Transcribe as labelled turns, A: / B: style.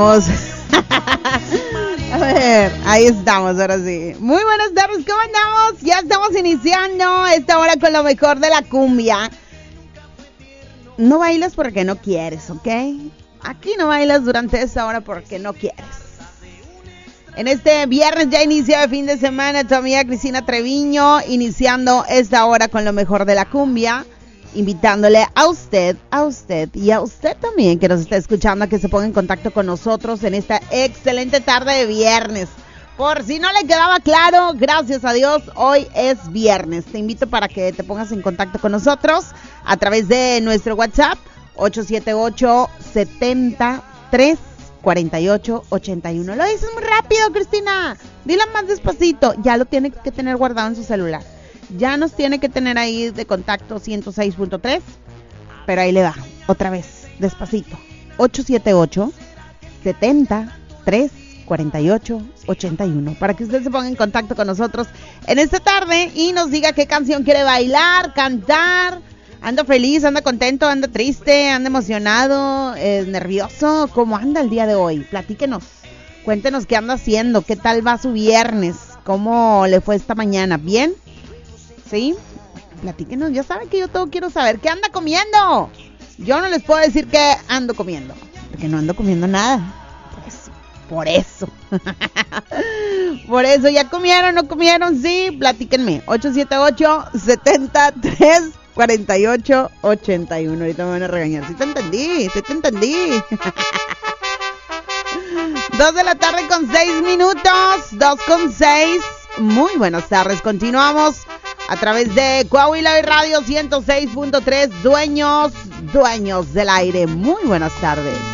A: A ver, ahí estamos, ahora sí. Muy buenas tardes, ¿cómo andamos? Ya estamos iniciando esta hora con lo mejor de la cumbia. No bailas porque no quieres, ¿ok? Aquí no bailas durante esta hora porque no quieres. En este viernes ya inicia el fin de semana, tu amiga Cristina Treviño, iniciando esta hora con lo mejor de la cumbia. Invitándole a usted y a usted también que nos está escuchando a que se ponga en contacto con nosotros en esta excelente tarde de viernes. Por si no le quedaba claro, gracias a Dios, hoy es viernes. Te invito para que te pongas en contacto con nosotros a través de nuestro WhatsApp 878-73-48-81. Lo dices muy rápido, Cristina. Dila más despacito. Ya lo tiene que tener guardado en su celular. Ya nos tiene que tener ahí de contacto 106.3, pero ahí le va, otra vez, despacito, 878-70-348-81, para que usted se ponga en contacto con nosotros en esta tarde y nos diga qué canción quiere bailar, cantar, anda feliz, anda contento, anda triste, anda emocionado, nervioso, ¿cómo anda el día de hoy? Platíquenos, cuéntenos qué anda haciendo, qué tal va su viernes, cómo le fue esta mañana, ¿bien? ¿Sí? Platíquenos, ya saben que yo todo quiero saber. ¿Qué anda comiendo? Yo no les puedo decir qué ando comiendo, porque no ando comiendo nada. Por eso. Por eso, ¿ya comieron? ¿No comieron? Sí, platíquenme. 878-73-48-81. Ahorita me van a regañar. Sí te entendí. 2 de la tarde con 6 minutos. 2 con 6. Muy buenas tardes. Continuamos a través de Coahuila y Radio 106.3, dueños del aire. Muy buenas tardes.